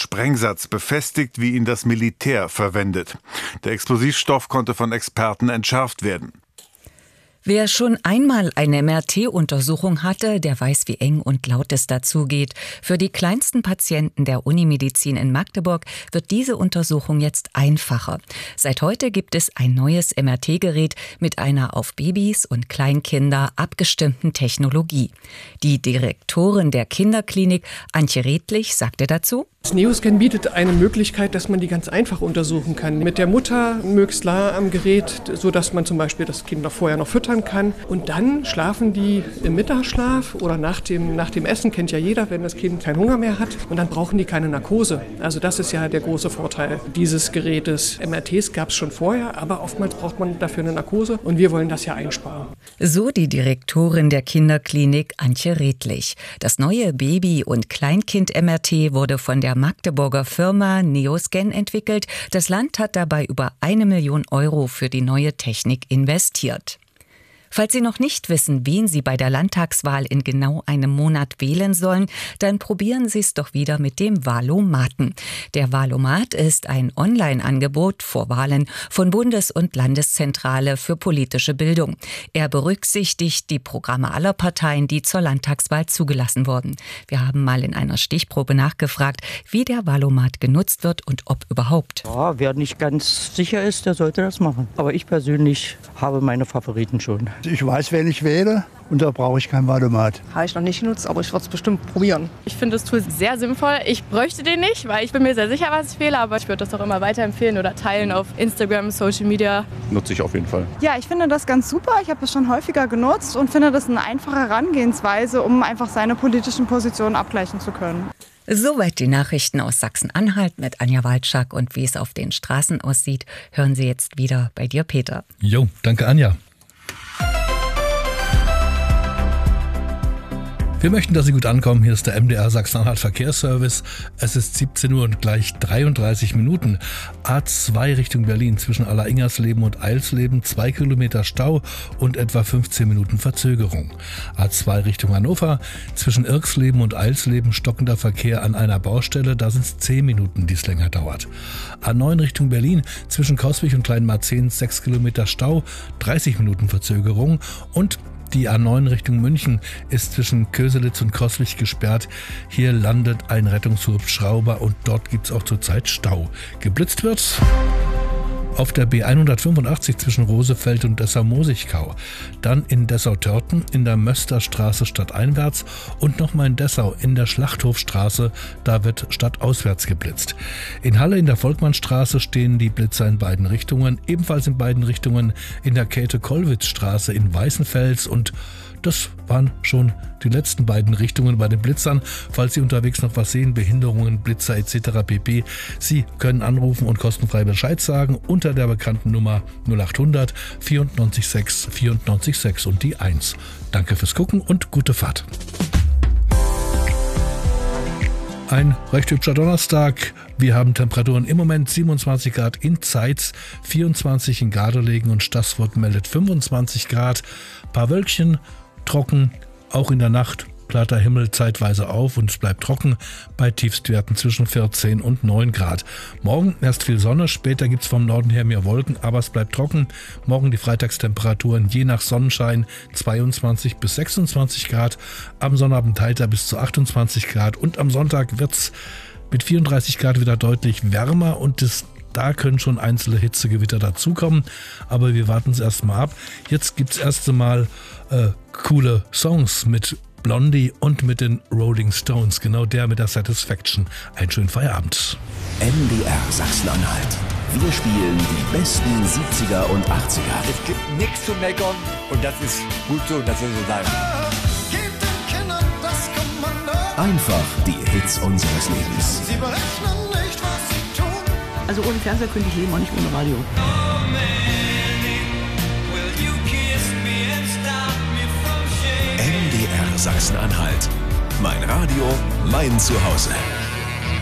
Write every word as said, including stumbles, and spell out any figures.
Sprengsatz befestigt, wie ihn das Militär verwendet. Der Explosivstoff konnte von Experten entschärft werden. Wer schon einmal eine M R T-Untersuchung hatte, der weiß, wie eng und laut es dazugeht. Für die kleinsten Patienten der Unimedizin in Magdeburg wird diese Untersuchung jetzt einfacher. Seit heute gibt es ein neues M R T-Gerät mit einer auf Babys und Kleinkinder abgestimmten Technologie. Die Direktorin der Kinderklinik, Antje Redlich, sagte dazu: Das Neoscan bietet eine Möglichkeit, dass man die ganz einfach untersuchen kann. Mit der Mutter möglichst nah am Gerät, sodass man zum Beispiel das Kind noch vorher noch füttern kann. Und dann schlafen die im Mittagsschlaf oder nach dem, nach dem Essen, kennt ja jeder, wenn das Kind keinen Hunger mehr hat. Und dann brauchen die keine Narkose. Also das ist ja der große Vorteil dieses Gerätes. M R Ts gab es schon vorher, aber oftmals braucht man dafür eine Narkose. Und wir wollen das ja einsparen. So die Direktorin der Kinderklinik, Antje Redlich. Das neue Baby- und Kleinkind-M R T wurde von der Magdeburger Firma Neoscan entwickelt. Das Land hat dabei über eine Million Euro für die neue Technik investiert. Falls Sie noch nicht wissen, wen Sie bei der Landtagswahl in genau einem Monat wählen sollen, dann probieren Sie es doch wieder mit dem Wahlomaten. Der Wahlomat ist ein Online-Angebot vor Wahlen von Bundes- und Landeszentrale für politische Bildung. Er berücksichtigt die Programme aller Parteien, die zur Landtagswahl zugelassen wurden. Wir haben mal in einer Stichprobe nachgefragt, wie der Wahlomat genutzt wird und ob überhaupt. Ja, wer nicht ganz sicher ist, der sollte das machen. Aber ich persönlich habe meine Favoriten schon. Ich weiß, wen ich wähle, und da brauche ich kein Wahlomat. Habe ich noch nicht genutzt, aber ich würde es bestimmt probieren. Ich finde das Tool sehr sinnvoll. Ich bräuchte den nicht, weil ich bin mir sehr sicher, was ich wähle, aber ich würde das auch immer weiterempfehlen oder teilen auf Instagram, Social Media. Nutze ich auf jeden Fall. Ja, ich finde das ganz super. Ich habe das schon häufiger genutzt und finde das eine einfache Herangehensweise, um einfach seine politischen Positionen abgleichen zu können. Soweit die Nachrichten aus Sachsen-Anhalt mit Anja Walczak, und wie es auf den Straßen aussieht, hören Sie jetzt wieder bei dir, Peter. Jo, danke Anja. Wir möchten, dass Sie gut ankommen. Hier ist der M D R Sachsen-Anhalt Verkehrsservice. Es ist siebzehn Uhr und gleich dreiunddreißig Minuten. A zwei Richtung Berlin zwischen Aller-Ingersleben und Eilsleben, zwei Kilometer Stau und etwa fünfzehn Minuten Verzögerung. A zwei Richtung Hannover zwischen Irksleben und Eilsleben stockender Verkehr an einer Baustelle. Da sind es zehn Minuten, die es länger dauert. A neun Richtung Berlin zwischen Coswig und Kleinmarzehn, sechs Kilometer Stau, dreißig Minuten Verzögerung. Und die A neun Richtung München ist zwischen Köselitz und Coswig gesperrt. Hier landet ein Rettungshubschrauber und dort gibt es auch zurzeit Stau. Geblitzt wird auf der B hundertfünfundachtzig zwischen Rosefeld und Dessau-Mosigkau. Dann in Dessau-Törten in der Mösterstraße stadteinwärts und nochmal in Dessau in der Schlachthofstraße, da wird stadtauswärts geblitzt. In Halle in der Volkmannstraße stehen die Blitzer in beiden Richtungen, ebenfalls in beiden Richtungen in der Käthe-Kollwitz-Straße in Weißenfels, und das waren schon die letzten beiden Richtungen bei den Blitzern. Falls Sie unterwegs noch was sehen, Behinderungen, Blitzer et cetera pp., Sie können anrufen und kostenfrei Bescheid sagen unter der bekannten Nummer null achthundert vierundneunzig sechs vierundneunzig sechs und die eins. Danke fürs Gucken und gute Fahrt. Ein recht hübscher Donnerstag. Wir haben Temperaturen im Moment siebenundzwanzig Grad in Zeitz, vierundzwanzig in Gardelegen, und Staßburg meldet fünfundzwanzig Grad. Paar Wölkchen, trocken, auch in der Nacht klart der Himmel zeitweise auf und es bleibt trocken bei Tiefstwerten zwischen vierzehn und neun Grad. Morgen erst viel Sonne, später gibt es vom Norden her mehr Wolken, aber es bleibt trocken. Morgen die Freitagstemperaturen je nach Sonnenschein zweiundzwanzig bis sechsundzwanzig Grad, am Sonnabend heiter bis zu achtundzwanzig Grad, und am Sonntag wird es mit vierunddreißig Grad wieder deutlich wärmer, und das Da können schon einzelne Hitzegewitter dazukommen, aber wir warten es erstmal ab. Jetzt gibt es erst einmal äh, coole Songs mit Blondie und mit den Rolling Stones, genau der mit der Satisfaction. Einen schönen Feierabend. M D R Sachsen-Anhalt. Wir spielen die besten siebziger und achtziger. Es gibt nichts zu meckern, und das ist gut so, das soll so sein. Einfach die Hits unseres Lebens. Sie berechnen nicht, was sie tun. Also ohne Fernseher könnte ich leben, auch nicht ohne Radio. M D R Sachsen-Anhalt. Mein Radio, mein Zuhause.